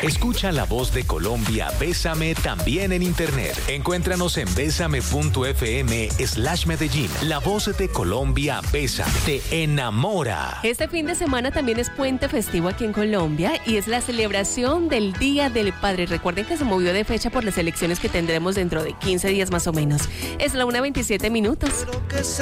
Escucha La Voz de Colombia, Bésame también en internet. Encuéntranos en besame.fm/Medellín. La Voz de Colombia, Bésame, te enamora. Este fin de semana también es puente festivo aquí en Colombia y es la celebración del Día del Padre. Recuerden que se movió de fecha por las elecciones que tendremos dentro de 15 días más o menos. Es la 1:27 minutos.